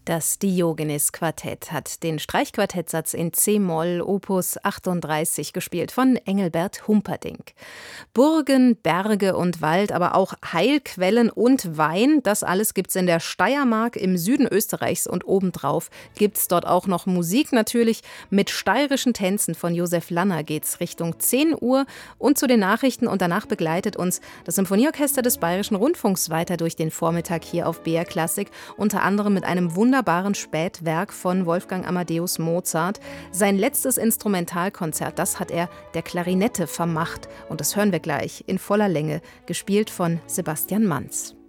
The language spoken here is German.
Das Diogenes-Quartett hat den Streichquartettsatz in c-Moll Opus 38 gespielt von Engelbert Humperdinck. Burgen, Berge und Wald, aber auch Heilquellen und Wein, das alles gibt's in der Steiermark im Süden Österreichs und obendrauf gibt's dort auch noch Musik natürlich. Mit steirischen Tänzen von Josef Lanner geht's Richtung 10 Uhr und zu den Nachrichten und danach begleitet uns das Symphonieorchester des Bayerischen Rundfunks weiter durch den Vormittag hier auf BR Klassik, unter anderem mit einem wunderbaren Spätwerk von Wolfgang Amadeus Mozart. Sein letztes Instrumentalkonzert, das hat er der Klarinette vermacht und das hören wir gleich in voller Länge, gespielt von Sebastian Manz.